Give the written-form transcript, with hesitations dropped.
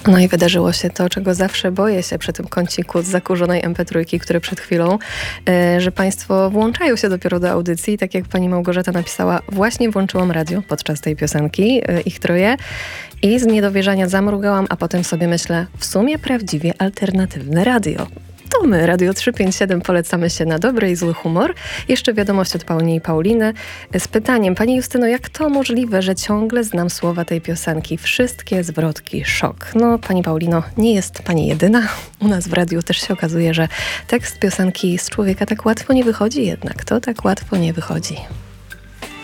No i wydarzyło się to, czego zawsze boję się przy tym kąciku z zakurzonej MP3, który przed chwilą, że Państwo włączają się dopiero do audycji. Tak jak pani Małgorzata napisała, właśnie włączyłam radio podczas tej piosenki, ich troje, i z niedowierzania zamrugałam, a potem sobie myślę, w sumie prawdziwie alternatywne radio. To my, Radio 357, polecamy się na dobry i zły humor. Jeszcze wiadomość od Pani Pauliny z pytaniem: Pani Justyno, jak to możliwe, że ciągle znam słowa tej piosenki? Wszystkie zwrotki, szok. No, Pani Paulino, nie jest Pani jedyna. U nas w radiu też się okazuje, że tekst piosenki z człowieka tak łatwo nie wychodzi, jednak to tak łatwo nie wychodzi.